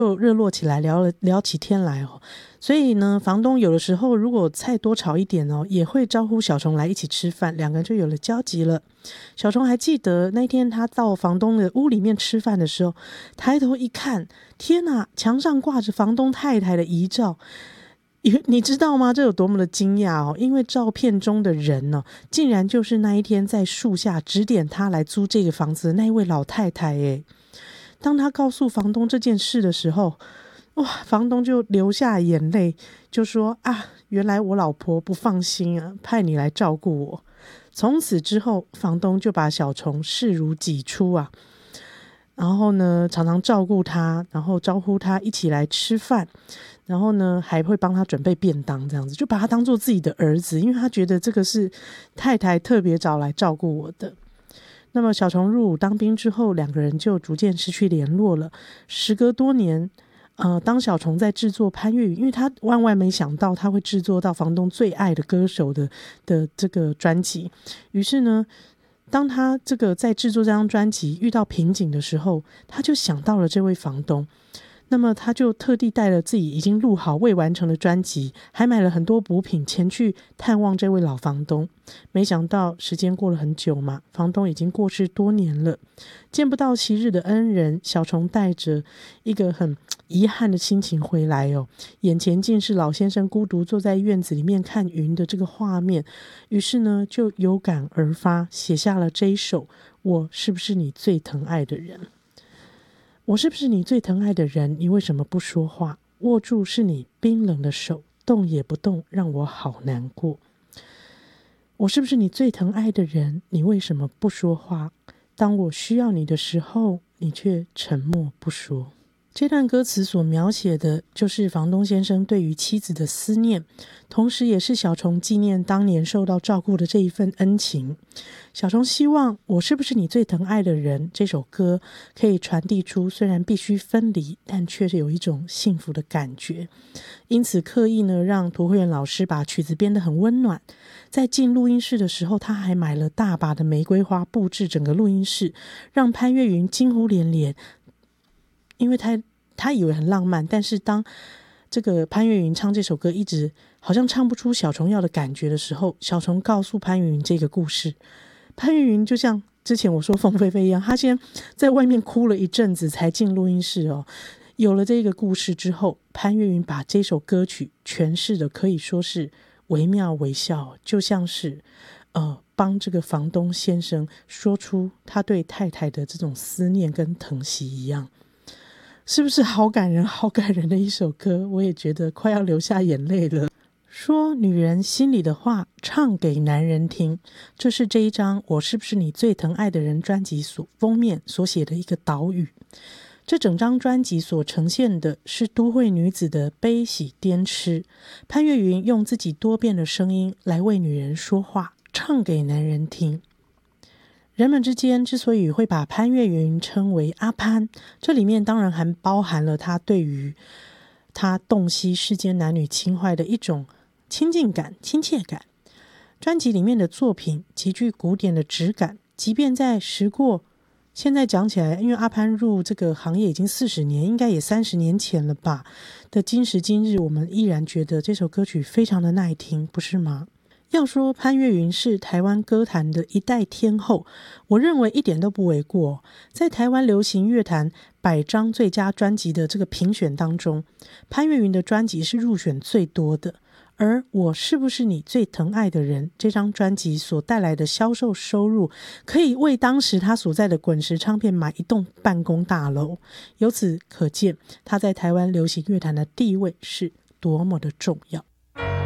就热络起来，聊起天来哦。所以呢，房东有的时候如果菜多炒一点哦，也会招呼小虫来一起吃饭，两个人就有了交集了。小虫还记得那天他到房东的屋里面吃饭的时候，抬头一看，天哪，墙上挂着房东太太的遗照。你知道吗？这有多么的惊讶哦！因为照片中的人呢，竟然就是那一天在树下指点他来租这个房子的那一位老太太耶。当他告诉房东这件事的时候，哇，房东就流下眼泪，就说啊，原来我老婆不放心啊，派你来照顾我。从此之后，房东就把小虫视如己出啊，然后呢，常常照顾他，然后招呼他一起来吃饭，然后呢，还会帮他准备便当，这样子就把他当做自己的儿子，因为他觉得这个是太太特别找来照顾我的。那么小虫入伍当兵之后，两个人就逐渐失去联络了。时隔多年，当小虫在制作潘越云，因为他万万没想到他会制作到房东最爱的歌手的这个专辑，于是呢，当他这个在制作这张专辑遇到瓶颈的时候，他就想到了这位房东。那么他就特地带了自己已经录好未完成的专辑，还买了很多补品前去探望这位老房东。没想到时间过了很久嘛，房东已经过世多年了，见不到昔日的恩人，小虫带着一个很遗憾的心情回来哦。眼前竟是老先生孤独坐在院子里面看云的这个画面，于是呢就有感而发，写下了这一首《我是不是你最疼爱的人》。我是不是你最疼爱的人？你为什么不说话？握住是你冰冷的手，动也不动，让我好难过。我是不是你最疼爱的人？你为什么不说话？当我需要你的时候，你却沉默不说。这段歌词所描写的就是房东先生对于妻子的思念，同时也是小虫纪念当年受到照顾的这一份恩情。小虫希望《我是不是你最疼爱的人》这首歌可以传递出虽然必须分离，但却是有一种幸福的感觉。因此刻意呢让涂慧源老师把曲子编得很温暖。在进录音室的时候，他还买了大把的玫瑰花布置整个录音室，让潘越云惊呼连连。因为他以为很浪漫，但是当这个潘越云唱这首歌一直好像唱不出小虫要的感觉的时候，小虫告诉潘越云这个故事。潘越云就像之前我说凤飞飞一样，他先在外面哭了一阵子才进录音室哦。有了这个故事之后，潘越云把这首歌曲诠释的可以说是惟妙惟肖，就像是帮这个房东先生说出他对太太的这种思念跟疼惜一样。是不是好感人好感人的一首歌？我也觉得快要流下眼泪了。说女人心里的话，唱给男人听，这是这一张我是不是你最疼爱的人专辑封面所写的一个岛屿。这整张专辑所呈现的是都会女子的悲喜颠螭，潘越云用自己多变的声音来为女人说话，唱给男人听。人们之间之所以会把潘越云称为阿潘，这里面当然还包含了他对于他洞悉世间男女情怀的一种亲近感、亲切感。专辑里面的作品极具古典的质感，即便在时过现在讲起来，因为阿潘入这个行业已经40年，应该也30年前了吧的今时今日，我们依然觉得这首歌曲非常的耐听，不是吗？要说潘越云是台湾歌坛的一代天后，我认为一点都不为过。在台湾流行乐坛100张最佳专辑的这个评选当中，潘越云的专辑是入选最多的。而我是不是你最疼爱的人这张专辑所带来的销售收入，可以为当时他所在的滚石唱片买一栋办公大楼。由此可见，他在台湾流行乐坛的地位是多么的重要。